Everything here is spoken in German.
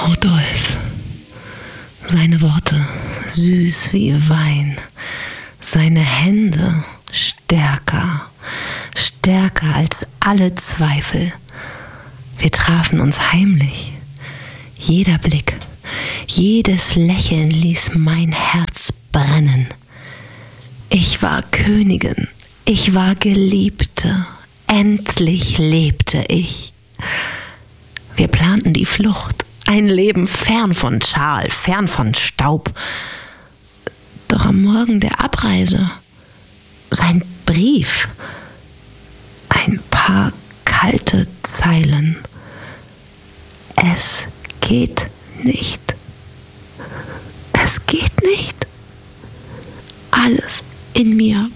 Rodolphe. Seine Worte süß wie Wein. Seine Hände stärker als alle Zweifel. Wir trafen uns heimlich. Jeder Blick, jedes Lächeln ließ mein Herz brennen. Ich war Königin, ich war Geliebte, endlich lebte ich. Wir planten die Flucht, ein Leben fern von Schal, fern von Staub. Doch am Morgen der Abreise, sein Brief, ein paar kalte Zeilen. Es geht nicht. Es geht nicht. Alles in mir